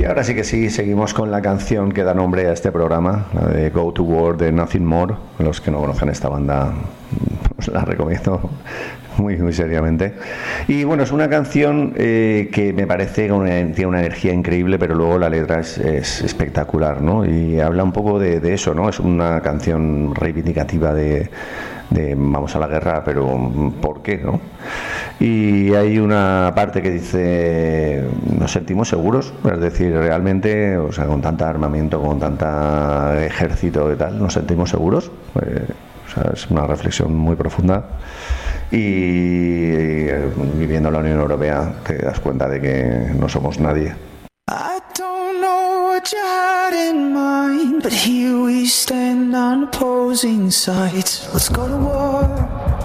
Y ahora sí que sí, seguimos con la canción que da nombre a este programa, la de Go to War de Nothing More. Los que no conozcan esta banda, os la recomiendo muy, muy seriamente. Y bueno, es una canción que me parece que tiene una energía increíble, pero luego la letra es espectacular, ¿no? Y habla un poco de eso, ¿no? Es una canción reivindicativa de vamos a la guerra, pero ¿por qué, no? Y hay una parte que dice nos sentimos seguros, es decir, realmente, o sea, con tanta armamento, con tanta ejército y tal, nos sentimos seguros. O sea, es una reflexión muy profunda y viviendo en la Unión Europea te das cuenta de que no somos nadie. I don't know what you had in mind, but here we stand on opposing sides. Let's go to war.